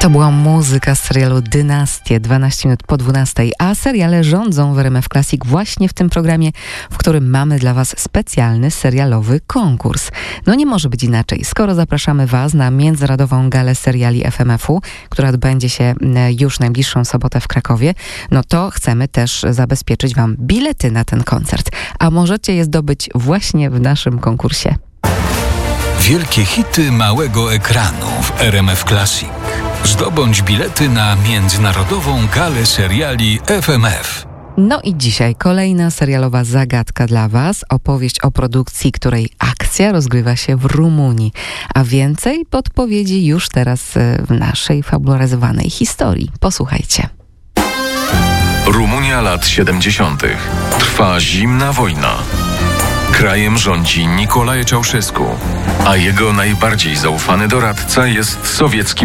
To była muzyka z serialu Dynastie, 12 minut po 12, a seriale rządzą w RMF Classic właśnie w tym programie, w którym mamy dla Was specjalny serialowy konkurs. No nie może być inaczej, skoro zapraszamy Was na Międzynarodową Galę Seriali FMF-u, która odbędzie się już najbliższą sobotę w Krakowie, no to chcemy też zabezpieczyć Wam bilety na ten koncert, a możecie je zdobyć właśnie w naszym konkursie. Wielkie hity małego ekranu w RMF Classic. Zdobądź bilety na Międzynarodową Galę Seriali FMF. No i dzisiaj kolejna serialowa zagadka dla Was. Opowieść o produkcji, której akcja rozgrywa się w Rumunii. A więcej podpowiedzi już teraz w naszej fabularyzowanej historii. Posłuchajcie. Rumunia lat 70. Trwa zimna wojna. Krajem rządzi Nicolae Ceausescu, a jego najbardziej zaufany doradca jest sowieckim